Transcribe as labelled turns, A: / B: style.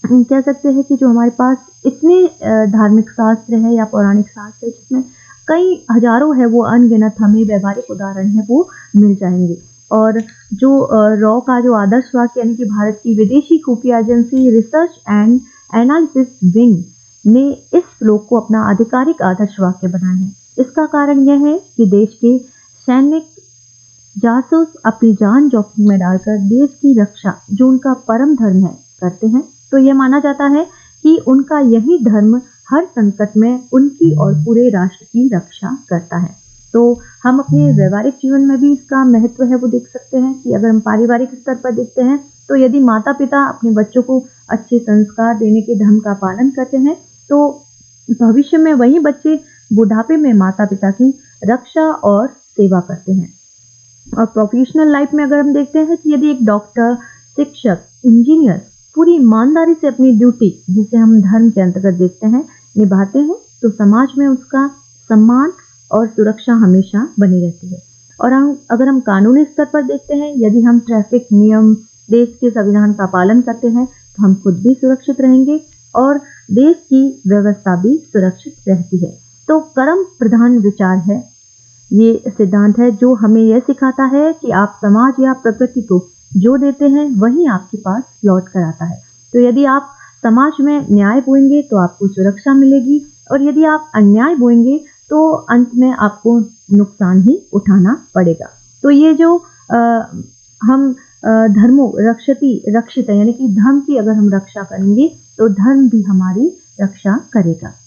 A: कह सकते हैं कि जो हमारे पास इतने धार्मिक शास्त्र है या पौराणिक शास्त्र है जिसमें कई हजारों है, वो अनगिनत हमें व्यवहारिक उदाहरण है वो मिल जाएंगे। और जो रॉ का जो आदर्श वाक्य यानी कि भारत की विदेशी खुफिया agency research and analysis wing ने इस श्लोक को अपना आधिकारिक आदर्श वाक्य बनाया है। इसका कारण यह है कि देश के सैनिक जासूस अपनी जान जोखिम में डालकर देश की रक्षा, जो उनका परम धर्म है, करते हैं। तो यह माना जाता है कि उनका यही धर्म हर संकट में उनकी और पूरे राष्ट्र की रक्षा करता है। तो हम अपने व्यवहारिक जीवन में भी इसका महत्व है वो देख सकते हैं कि अगर हम पारिवारिक स्तर पर देखते हैं तो यदि माता पिता अपने बच्चों को अच्छे संस्कार देने के धर्म का पालन करते हैं तो भविष्य में वही बच्चे बुढ़ापे में माता पिता की रक्षा और सेवा करते हैं। और प्रोफेशनल लाइफ में अगर हम देखते हैं कि यदि एक डॉक्टर, शिक्षक, इंजीनियर पूरी ईमानदारी से अपनी ड्यूटी, जिसे हम धर्म के अंतर्गत देखते हैं, निभाते हैं तो समाज में उसका सम्मान और सुरक्षा हमेशा बनी रहती है। और अगर हम कानूनी स्तर पर देखते हैं, यदि हम ट्रैफिक नियम, देश के संविधान का पालन करते हैं तो हम खुद भी सुरक्षित रहेंगे और देश की व्यवस्था भी सुरक्षित रहती है। तो कर्म प्रधान विचार है, ये सिद्धांत है जो हमें यह सिखाता है कि आप समाज या प्रकृति को जो देते हैं वही आपके पास लौट कर आता है। तो यदि आप समाज में न्याय बोएंगे तो आपको सुरक्षा मिलेगी और यदि आप अन्याय बोएंगे तो अंत में आपको नुकसान ही उठाना पड़ेगा। तो ये जो हम धर्मो रक्षित यानी कि धर्म की अगर हम रक्षा करेंगे तो धर्म भी हमारी रक्षा करेगा।